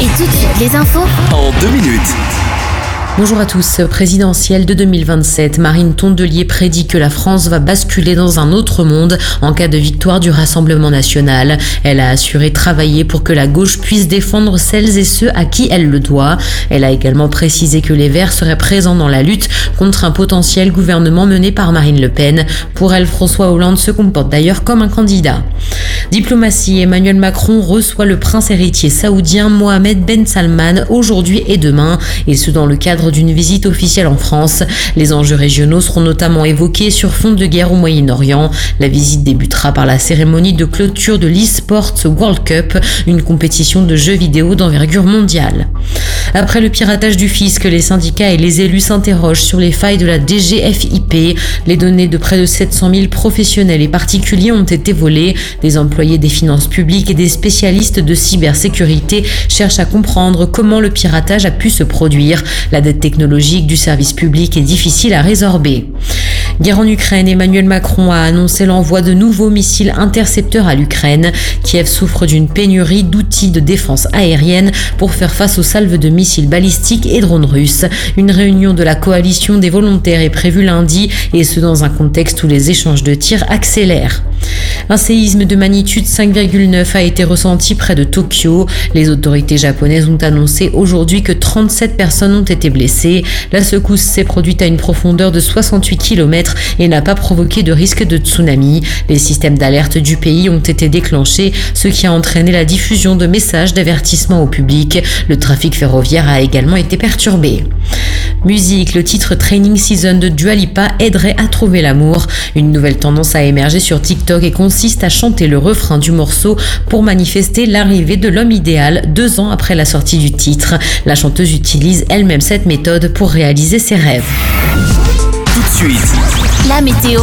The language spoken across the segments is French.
tout de suite les infos en 2 minutes. Bonjour à tous. Présidentielle de 2027, Marine Tondelier prédit que la France va basculer dans un autre monde en cas de victoire du Rassemblement national. Elle a assuré travailler pour que la gauche puisse défendre celles et ceux à qui elle le doit. Elle a également précisé que les Verts seraient présents dans la lutte contre un potentiel gouvernement mené par Marine Le Pen. Pour elle, François Hollande se comporte d'ailleurs comme un candidat. Diplomatie, Emmanuel Macron reçoit le prince héritier saoudien Mohammed Ben Salman aujourd'hui et demain, et ce dans le cadre d'une visite officielle en France. Les enjeux régionaux seront notamment évoqués sur fond de guerre au Moyen-Orient. La visite débutera par la cérémonie de clôture de l'eSports World Cup, une compétition de jeux vidéo d'envergure mondiale. Après le piratage du fisc, les syndicats et les élus s'interrogent sur les failles de la DGFiP. Les données de près de 700 000 professionnels et particuliers ont été volées. Des employés des finances publiques et des spécialistes de cybersécurité cherchent à comprendre comment le piratage a pu se produire. La dette technologique du service public est difficile à résorber. Guerre en Ukraine, Emmanuel Macron a annoncé l'envoi de nouveaux missiles intercepteurs à l'Ukraine. Kiev souffre d'une pénurie d'outils de défense aérienne pour faire face aux salves de missiles balistiques et drones russes. Une réunion de la coalition des volontaires est prévue lundi, et ce dans un contexte où les échanges de tirs accélèrent. Un séisme de magnitude 5,9 a été ressenti près de Tokyo. Les autorités japonaises ont annoncé aujourd'hui que 37 personnes ont été blessées. La secousse s'est produite à une profondeur de 68 km et n'a pas provoqué de risque de tsunami. Les systèmes d'alerte du pays ont été déclenchés, ce qui a entraîné la diffusion de messages d'avertissement au public. Le trafic ferroviaire a également été perturbé. Musique, le titre Training Season de Dua Lipa aiderait à trouver l'amour. Une nouvelle tendance a émergé sur TikTok et consiste à chanter le refrain du morceau pour manifester l'arrivée de l'homme idéal 2 ans après la sortie du titre. La chanteuse utilise elle-même cette méthode pour réaliser ses rêves. Tout de suite, la météo.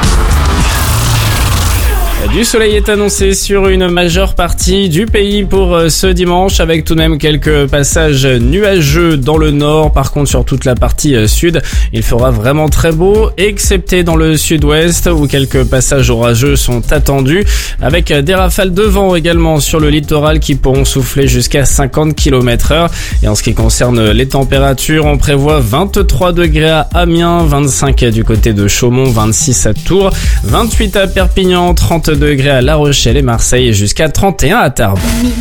Du soleil est annoncé sur une majeure partie du pays pour ce dimanche, avec tout de même quelques passages nuageux dans le nord. Par contre, sur toute la partie sud, il fera vraiment très beau, excepté dans le sud-ouest où quelques passages orageux sont attendus, avec des rafales de vent également sur le littoral qui pourront souffler jusqu'à 50 km/h. Et en ce qui concerne les températures, on prévoit 23 degrés à Amiens, 25 du côté de Chaumont, 26 à Tours, 28 à Perpignan, 30 degrés à La Rochelle et Marseille et jusqu'à 31 à Tarbes.